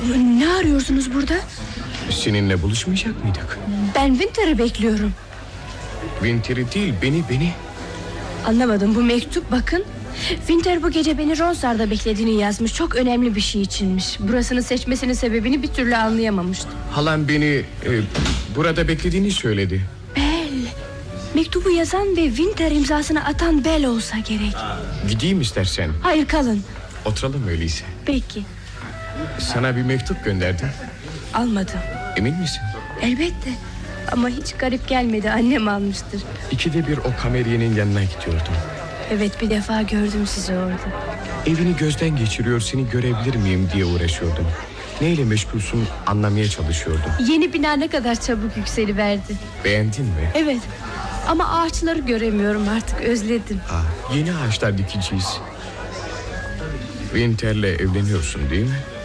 Ne arıyorsunuz burada? Seninle buluşmayacak mıydık? Ben Winter'ı bekliyorum. Winter'ı değil, beni. Anlamadım, bu mektup bakın. Winter bu gece beni Ronsard'da beklediğini yazmış. Çok önemli bir şey içinmiş. Burasını seçmesinin sebebini bir türlü anlayamamıştım. Halam beni burada beklediğini söyledi. Bell. Mektubu yazan ve Winter imzasını atan Bell olsa gerek. Gideyim istersen. Hayır, kalın. Oturalım öyleyse. Peki. Sana bir mektup gönderdim. Almadım. Emin misin? Elbette. Ama hiç garip gelmedi, annem almıştır. 2'de 1 o kameriyenin yanına gidiyordum. Evet, bir defa gördüm sizi orada. Evini gözden geçiriyor, seni görebilir miyim diye uğraşıyordum. Neyle meşgulsün anlamaya çalışıyordum. Yeni bina ne kadar çabuk yükseliverdi. Beğendin mi? Evet. Ama ağaçları göremiyorum artık, özledim. Yeni ağaçlar dikeceğiz. Winter'le evleniyorsun değil mi?